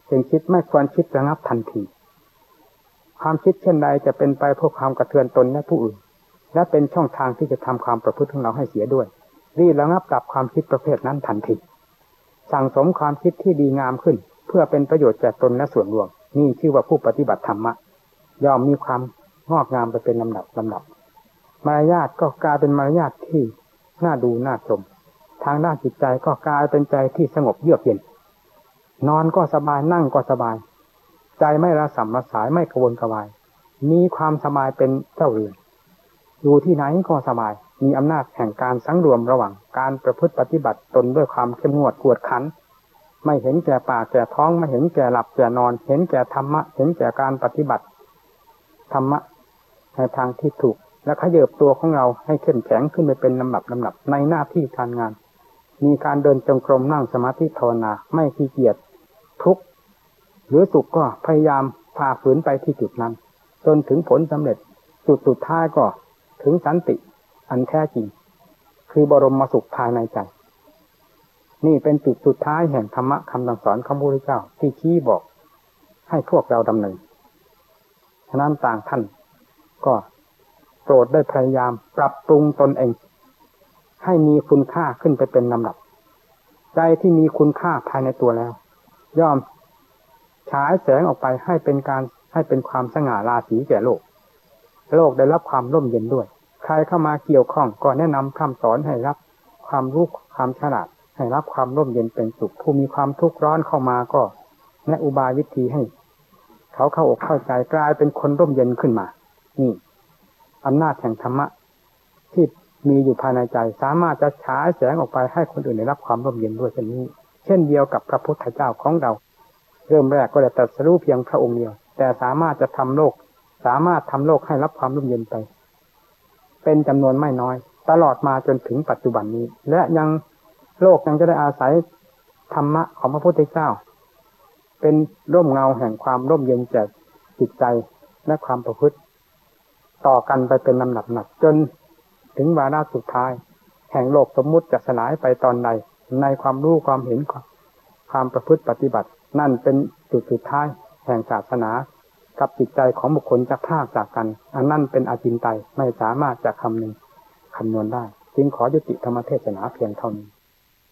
สิ่งคิดไม่ควรคิดระงับทันทีความคิดเช่นใดจะเป็นไปเพื่อความกระเทือนตนและผู้อื่นและเป็นช่องทางที่จะทำความประพฤติของเราให้เสียด้วยรีบระงับดับความคิดประเภทนั้นทันทีสั่งสมความคิดที่ดีงามขึ้นเพื่อเป็นประโยชน์แก่ตนและส่วนรวมนี่ชื่อว่าผู้ปฏิบัติธรรมะย่อมมีความงอกงามไปเป็นลำดับมารยาทก็กลายเป็นมารยาทที่น่าดูน่าชมทางด้านจิตใจก็กลายเป็นใจที่สงบเยือกเย็นนอนก็สบายนั่งก็สบายใจไม่ระส่ำระสายไม่กระวนกระวายมีความสบายเป็นเจ้าเรือนอยู่ที่ไหนก็สบายมีอำนาจแห่งการสังรวมระหว่างการประพฤติปฏิบัติตนด้วยความเข้มงวดกวดขันไม่เห็นแก่ปากแก่ท้องไม่เห็นแก่หลับแก่นอนเห็นแก่ธรรมะเห็นแก่การปฏิบัติธรรมะในทางที่ถูกและขยับตัวของเราให้เข้มแข็งขึ้นไปเป็นลำดับในหน้าที่การงานมีการเดินจงกรมนั่งสมาธิภาวนาไม่ขี้เกียจทุกข์หรือสุขก็พยายามฝ่าฝืนไปที่จุดนั้นจนถึงผลสำเร็จจุดสุดท้ายก็ถึงสันติอันแท้จริงคือบรมสุขภายในใจนี่เป็นจุดสุดท้ายแห่งธรรมะคำสั่งสอนของพระพุทธเจ้าที่ชี้บอกให้พวกเราดำเนินฉะนั้นต่างท่านก็โปรดได้พยายามปรับปรุงตนเองให้มีคุณค่าขึ้นไปเป็นลำดับใจที่มีคุณค่าภายในตัวแล้วย่อมฉายแสงออกไปให้เป็นความสง่าราศีแก่โลกได้รับความร่มเย็นด้วยใครเข้ามาเกี่ยวข้องก็แนะนำคำสอนให้รับความรู้ความฉลาดให้รับความร่มเย็นเป็นสุขผู้มีความทุกข์ร้อนเข้ามาก็แนะอุบายวิธีให้เขาเข้าอกเข้าใจกลายเป็นคนร่มเย็นขึ้นมานี่อำนาจแห่งธรรมะที่มีอยู่ภายในใจสามารถจะฉายแสงออกไปให้คนอื่นได้รับความร่มเย็นด้วยเช่นนี้เช่นเดียวกับพระพุทธเจ้าของเราเริ่มแรกก็ได้ตรัสรู้เพียงพระองค์เดียวแต่สามารถจะทำโลกให้รับความร่มเย็นไปเป็นจำนวนไม่น้อยตลอดมาจนถึงปัจจุบันนี้และยังโลกยังจะได้อาศัยธรรมะของพระพุทธเจ้าเป็นร่มเงาแห่งความร่มเย็นแก่จิตใจและความประพฤติต่อกันไปเป็นลำดับหนักจนถึงวาระสุดท้ายแห่งโลกสมมุติจะสลายไปตอนใดในความรู้ความเห็นความประพฤติปฏิบัตินั่นเป็นจุดสุดท้ายแห่งศาสนากับจิตใจของบุคคลจะพรากจากกันอันนั่นเป็นอจินไตยไม่สามารถจะคำนวณได้จึงขอยุติธรรมเทศนาเพียงเท่านี้